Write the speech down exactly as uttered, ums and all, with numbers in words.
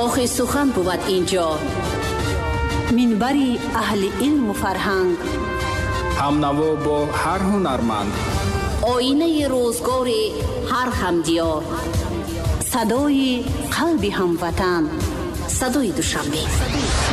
باغ سخن بود اینجا. منبری اهل علم و فرهنگ. هم نوا با هر هنرمند. آینه روزگار هر همدیار. صدای قلب هموطن. صدای دوشنبه.